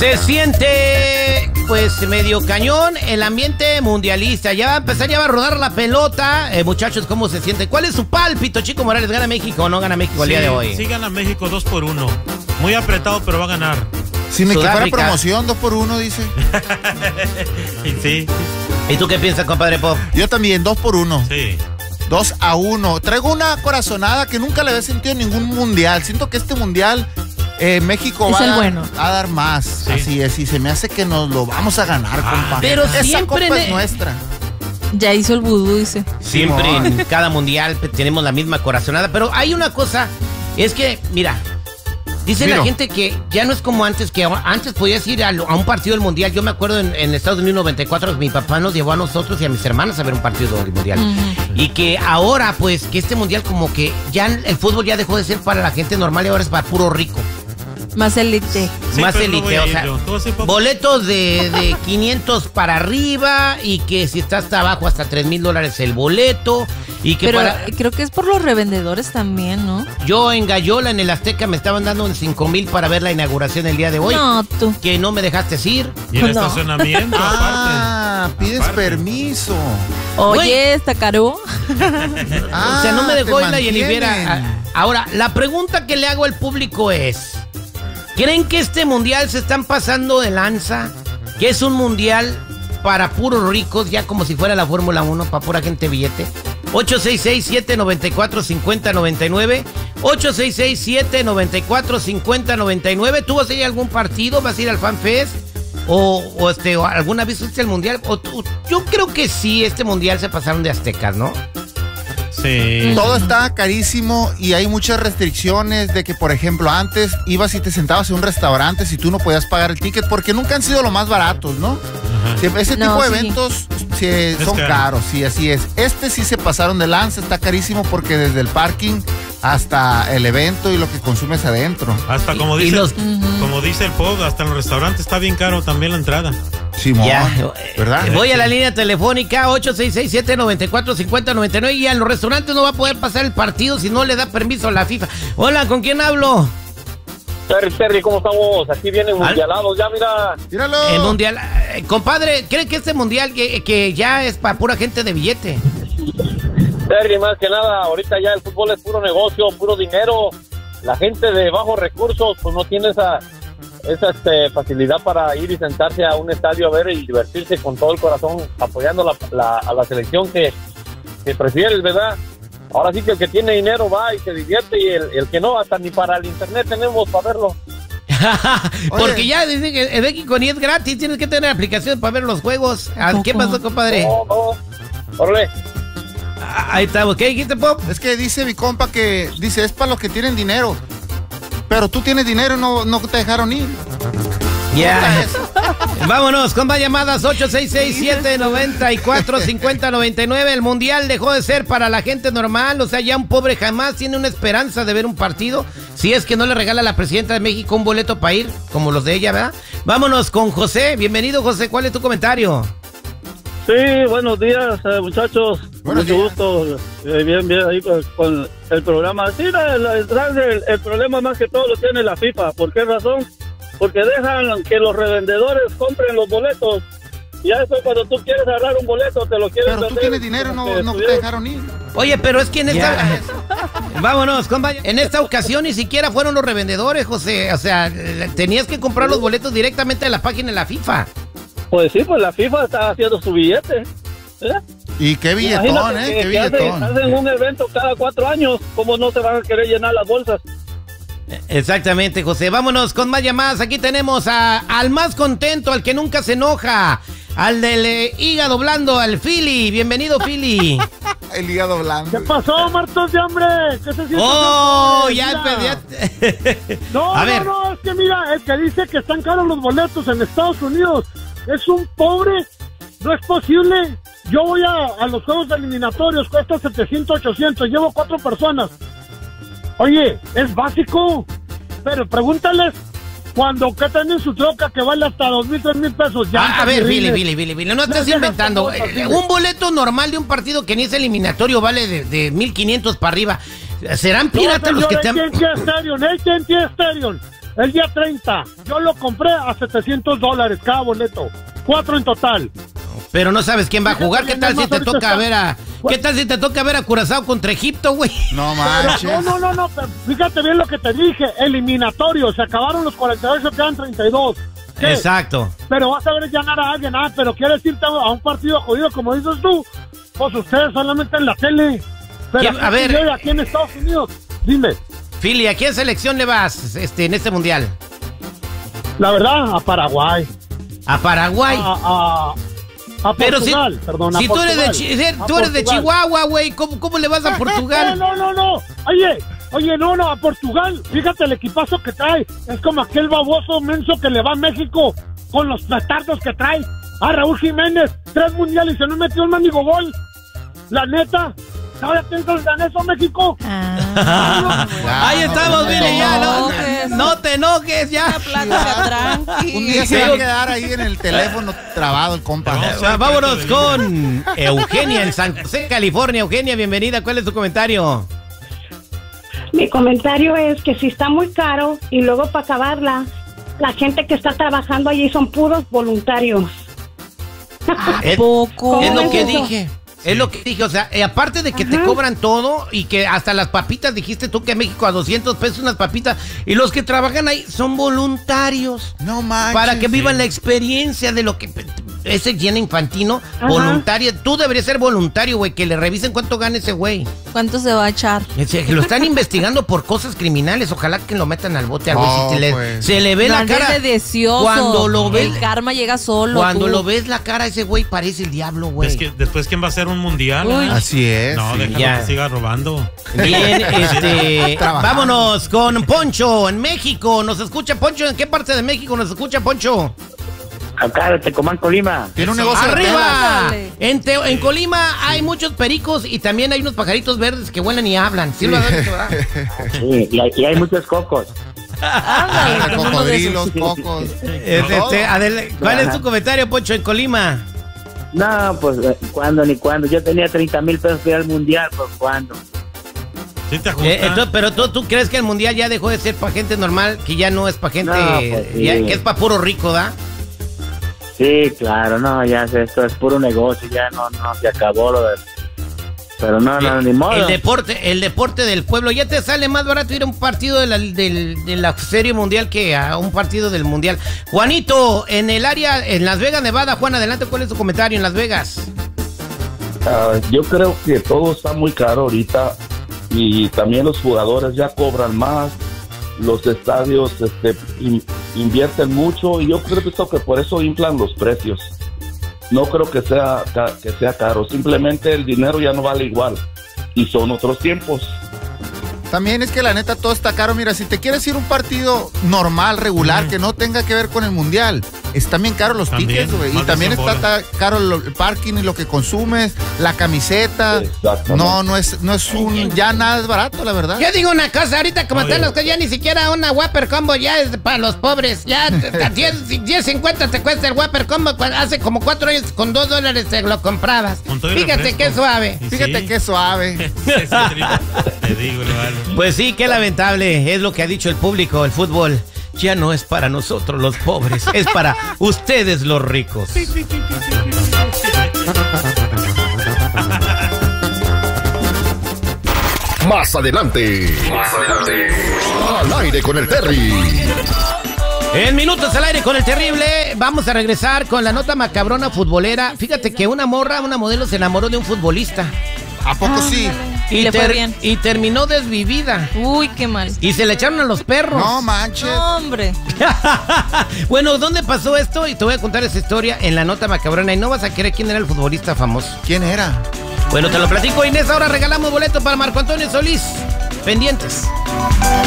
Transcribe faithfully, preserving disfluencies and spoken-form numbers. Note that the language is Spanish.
Se siente, pues, medio cañón el ambiente mundialista. Ya va a empezar, ya va a rodar la pelota. Eh, muchachos, ¿cómo se siente? ¿Cuál es su pálpito, Chico Morales? ¿Gana México o no gana México el sí, día de hoy? Sí gana México dos por uno. Muy apretado, pero va a ganar. Si me fuera promoción, dos por uno, dice. Sí. ¿Y tú qué piensas, compadre Pop? Yo también, dos por uno. Sí. Dos a uno. Traigo una corazonada que nunca le había sentido en ningún mundial. Siento que este mundial eh, México es va a dar, bueno. a dar más. Sí. Así es, y se me hace que nos lo vamos a ganar, ah, compa. Pero esa siempre copa ne- es nuestra. Ya hizo el vudú, dice. Siempre en cada mundial tenemos la misma corazonada. Pero hay una cosa, es que, mira, dice Miro. la gente que ya no es como antes, que antes podías ir a, a un partido del mundial. Yo me acuerdo en, en Estados Unidos noventa y cuatro, mi papá nos llevó a nosotros y a mis hermanas a ver un partido del mundial. Uh-huh. Y que ahora, pues, que este mundial como que ya el fútbol ya dejó de ser para la gente normal y ahora es para puro rico. Más elite. Sí, más elite, no o sea, boletos de, de quinientos para arriba y que si está hasta abajo hasta tres mil dólares el boleto. Y que Pero para... creo que es por los revendedores también, ¿no? Yo en Gallola, en el Azteca, me estaban dando en cinco mil para ver la inauguración el día de hoy. No, tú. Que no me dejaste ir. Y el No. estacionamiento, Ah, aparte. pides Aparte. permiso. Oye, Güey. está caro. Ah, o sea, no me dejó te ir la Yenivera. mantienen. Ahora, la pregunta que le hago al público es: ¿creen que este mundial se están pasando de lanza? ¿Que es un mundial para puros ricos, ya como si fuera la Fórmula uno, para pura gente billete? ocho seis seis, siete nueve cuatro, cinco cero nueve nueve ocho seis seis, siete nueve cuatro, cinco cero nueve nueve. ¿Tú vas a ir a algún partido? ¿Vas a ir al Fan Fest? ¿O, o este, o alguna vez fuiste al mundial? O tú, yo creo que sí, este mundial se pasaron de aztecas, ¿no? Sí. Todo está carísimo y hay muchas restricciones de que, por ejemplo, antes ibas y te sentabas en un restaurante si tú no podías pagar el ticket, porque nunca han sido lo más baratos, ¿no? Ajá. Ese No, tipo de sí. eventos sí, son caro. caros, sí, así es. Este sí se pasaron de lanza, está carísimo porque desde el parking hasta el evento y lo que consumes adentro. Hasta como Y dice, los- como dice el Pog, hasta en los restaurantes está bien caro también la entrada. Simón, Ya, ¿verdad? eh, voy a la línea telefónica ocho seis seis, siete nueve cuatro, cinco cero nueve nueve y a los restaurantes no va a poder pasar el partido si no le da permiso a la FIFA. Hola, ¿con quién hablo? Terry, Terry, ¿cómo estamos? Aquí vienen mundialados, ya mira. Míralo. El mundial. Eh, compadre, ¿cree que este mundial que, que ya es para pura gente de billete? Terry, más que nada, ahorita ya el fútbol es puro negocio, puro dinero. La gente de bajos recursos pues no tiene esa, esa este, facilidad para ir y sentarse a un estadio a ver y divertirse con todo el corazón apoyando la, la, a la selección que, que prefieres, ¿verdad? Ahora sí que el que tiene dinero va y se divierte y el, el que no, hasta ni para el internet tenemos para verlo. Porque Oye. ya dicen que el México ni es gratis, tienes que tener aplicación para ver los juegos. Ah, ¿qué pasó, compadre? No, no, órale. Ah, ahí estamos. ¿Qué dijiste, Pop? Es que dice mi compa que, dice, es para los que tienen dinero. Pero tú tienes dinero y no, no te dejaron ir. Ya. Vámonos con más llamadas ocho seis seis, siete nueve cuatro, cinco cero nueve nueve. El mundial dejó de ser para la gente normal, o sea, ya un pobre jamás tiene una esperanza de ver un partido si es que no le regala a la presidenta de México un boleto para ir, como los de ella, ¿verdad? Vámonos con José. Bienvenido, José. ¿Cuál es tu comentario? Sí, buenos días, eh, muchachos. Buenos Mucho días. gusto. Eh, bien, bien, ahí con, con el programa. Sí, la, la, el, el problema más que todo lo tiene la FIFA. ¿Por qué razón? Porque dejan que los revendedores compren los boletos. Y ya después cuando tú quieres agarrar un boleto, te lo quieres Pero tú vender tienes dinero y como no, que no te estuvieras- dejaron ir. Oye, pero es que en esta... Vámonos, compa. En esta ocasión ni siquiera fueron los revendedores, José. O sea, tenías que comprar los boletos directamente de la página de la FIFA. Pues sí, pues la FIFA está haciendo su billete. ¿eh? Y qué billetón, Imagínate ¿eh? que- Qué que hacen, billetón. hacen un evento cada cuatro años. ¿Cómo no se van a querer llenar las bolsas? Exactamente, José. Vámonos con más llamadas. Aquí tenemos a, al más contento, al que nunca se enoja, al del eh, hígado blando, al Philly. Bienvenido, Philly. El hígado blanco. ¿Qué pasó, Martos de hambre? ¿Qué se siente? ¡Oh! Mira. Ya, ya. No, A no, ver. no, es que mira, el que dice que están caros los boletos en Estados Unidos es un pobre, no es posible. Yo voy a, a los juegos eliminatorios, cuesta setecientos, ochocientos, llevo cuatro personas. Oye, es básico, pero pregúntales cuando que tienen su troca que vale hasta dos mil, tres mil pesos. Ah, a llantas ver, y Philly, rines. Philly, Philly, Philly, no estás Las viejas inventando. famosas, Eh, dime. Un boleto normal de un partido que ni es eliminatorio vale de, de mil quinientos para arriba. ¿Serán No, piratas los señor, que te han... A T and T Stadium, A T and T Stadium. el día treinta. Yo lo compré a setecientos dólares cada boleto. Cuatro en total. Pero no sabes quién va a jugar. ¿Qué tal si te toca ver a... ¿Qué tal si te toca ver a Curazao contra Egipto, güey? No manches. No, no, no, no. Pero fíjate bien lo que te dije. Eliminatorio. Se acabaron los cuarenta y ocho, quedan treinta y dos. ¿Qué? Exacto. Pero vas a ver ganar a alguien. Ah, pero quieres irte a un partido jodido como dices tú. Pues ustedes solamente en la tele. Pero ¿Quién? A ver. Yo aquí en Estados Unidos. Dime. Philly, ¿a qué selección le vas este, en este mundial? La verdad, a Paraguay. A Paraguay. A, a, a Pero Portugal, si, perdón, a si tú eres de, Portugal. Chi- si A tú eres de Portugal. Chihuahua, güey, ¿cómo, ¿cómo le vas a Portugal? No, no, no, no. Oye, oye, no, no, a Portugal. Fíjate el equipazo que trae. Es como aquel baboso menso que le va a México con los petardos que trae. A Raúl Jiménez, tres mundiales y se no metió un manigo gol. La neta, ¿sabes piensas en eso, México? Ah, Ya, Ahí no, estamos, no, Billy, ya, no, enojes. no te enojes, ya. plática tranqui. Un día se va a quedar ahí en el teléfono trabado el compa. Pero vamos a- Eh, Vámonos con Eugenia en San José, California. Eugenia, bienvenida. ¿Cuál es tu comentario? Mi comentario es que si está muy caro y luego para acabarla, la gente que está trabajando allí son puros voluntarios. Es, Poco. es lo que es eso? dije. Es lo que dije, o sea, eh, aparte de que te Ajá. cobran todo y que hasta las papitas, dijiste tú que en México a doscientos pesos unas papitas, y los que trabajan ahí son voluntarios. No manches. Para que vivan la experiencia de lo que... Ese llena infantino, Ajá. voluntario. Tú deberías ser voluntario, güey, que le revisen cuánto gana ese güey. ¿Cuánto se va a echar? Ese, que lo están investigando por cosas criminales. Ojalá que lo metan al bote al güey. No, Si se, le, pues. se le ve No la andes cara. de deseoso. Cuando lo ves... El karma llega solo. Cuando tú. lo ves la cara, ese güey parece el diablo, güey. Es que después, ¿quién va a hacer un mundial? Uy. ah? Así es. No, sí. déjalo Ya. que siga robando. Bien, este, Trabajando. vámonos con Poncho en México. ¿Nos escucha Poncho? ¿En qué parte de México nos escucha Poncho? Acá de Tecomán, Colima. Tiene un negocio de telas. ¡Arriba! Ándale. En, Te- en Colima hay muchos pericos y también hay unos pajaritos verdes que huelen y hablan. ¿Sí lo has visto, verdad? Sí, y hay, y hay muchos cocos. Ándale, Ah, como uno de esos. Cocodrilos, cocos. Este, este, Adel- ¿Cuál es tu comentario, Poncho, en Colima? No, pues, eh, ¿cuándo ni cuándo? Yo tenía treinta mil pesos para ir al mundial, pues, ¿cuándo? ¿Sí te ajusta? Eh, entonces, pero tú, tú crees que el mundial ya dejó de ser para gente normal, que ya no es para gente, No, pues, sí. ya- que es para puro rico, ¿da? Sí, claro, no, ya sé, esto es puro negocio, ya no, no, se acabó lo de... Pero no, no, ni modo. El deporte, el deporte del pueblo. Ya te sale más barato ir a un partido de la, del- de la Serie Mundial que a un partido del Mundial. Juanito, en el área, en Las Vegas, Nevada. Juan, adelante, ¿cuál es tu comentario en Las Vegas? Ah, yo creo que todo está muy caro ahorita y también los jugadores ya cobran más, los estadios este, in- invierten mucho y yo creo que, esto que por eso inflan los precios. No creo que sea, ca- que sea caro, simplemente el dinero ya no vale igual y son otros tiempos. También es que la neta todo está caro. Mira, si te quieres ir a un partido normal, regular, que no tenga que ver con el mundial, están bien caros los También, tickets, güey. Y más de también cien está ta- caro lo- el parking y lo que consumes, la camiseta. Exactamente. No, no es, no es un, ya nada es barato, la verdad. Yo digo una cosa, ahorita como Oye. están las cosas, ya ni siquiera una Whopper Combo ya es para los pobres. Ya diez cincuenta te cuesta el Whopper Combo. cu- Hace como cuatro años con dos dólares te lo comprabas. Con todo y Fíjate refresco. qué suave. Y Fíjate sí. qué suave. Ese trino, te digo, lo vale. Pues sí, qué lamentable, es lo que ha dicho el público, el fútbol ya no es para nosotros los pobres, es para ustedes los ricos. Más adelante. Más adelante. Al aire con el Terry. En minutos al aire con el terrible, vamos a regresar con la nota macabrona futbolera. Fíjate que una morra, una modelo se enamoró de un futbolista. ¿A poco sí? Y le fue ter- bien. y terminó desvivida. Uy, qué mal. Y se le echaron a los perros. No manches. No, hombre. Bueno, ¿dónde pasó esto? Y te voy a contar esa historia en la nota macabrona. Y no vas a querer quién era el futbolista famoso. ¿Quién era? Bueno, te lo platico, Inés. Ahora regalamos boleto para Marco Antonio Solís. Pendientes.